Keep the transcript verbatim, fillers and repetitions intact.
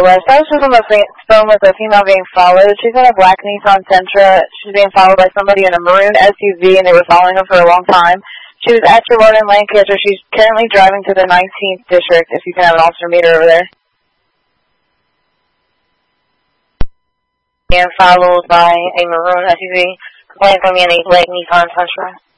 West. I was just on the phone with a female being followed. She's in a black Nissan Sentra. She's being followed by somebody in a maroon S U V, and they were following her for a long time. She was at your road in Lancaster. She's currently driving to the nineteenth District, if you can have an officer meet her over there. And followed by a maroon S U V, complaint from me in a black Nissan Sentra.